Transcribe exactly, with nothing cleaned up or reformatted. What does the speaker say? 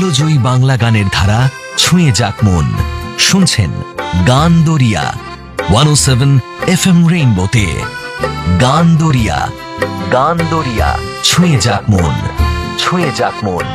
আনন্দজয়ী বাংলা গানের ধারা ছুঁয়ে যাক মন। শুনছেন গান দরিয়া ওয়ান ও সেভেন এফ এম রেইনবোতে। গান দরিয়া, গান দরিয়া ছুঁয়ে যাক মন, ছুঁয়ে যাক মন।